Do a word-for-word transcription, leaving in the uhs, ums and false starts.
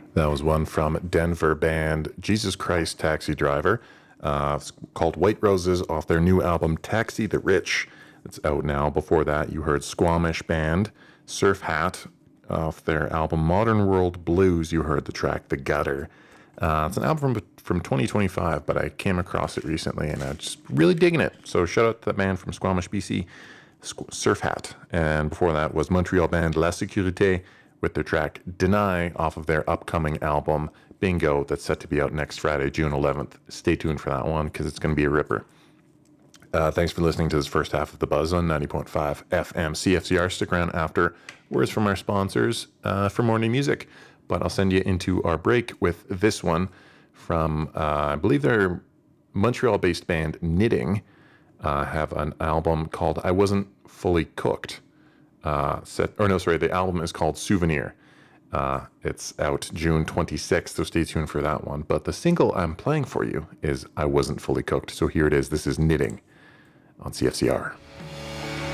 That was one from Denver band Jesus Christ Taxi Driver. Uh, it's called White Roses off their new album Taxi the Rich. It's out now. Before that, you heard Squamish band Surf Hat off their album Modern World Blues. You heard the track The Gutter. Uh, it's an album from, from twenty twenty-five, but I came across it recently and I'm just really digging it. So shout out to that band from Squamish, B C, Surf Hat. And before that was Montreal band La Sécurité with their track Deny off of their upcoming album Bingo that's set to be out next Friday, June eleventh. Stay tuned for that one because it's going to be a ripper. Uh, thanks for listening to this first half of The Buzz on ninety point five F M C F C R. Stick around after words from our sponsors uh, for more new music. But I'll send you into our break with this one from, uh, I believe they're Montreal-based band Knitting. Uh, have an album called I Wasn't Fully Cooked. Uh, set, or no, sorry, the album is called Souvenir. Uh, it's out June twenty-sixth, so stay tuned for that one. But the single I'm playing for you is I Wasn't Fully Cooked. So here it is. This is Knitting on C F C R.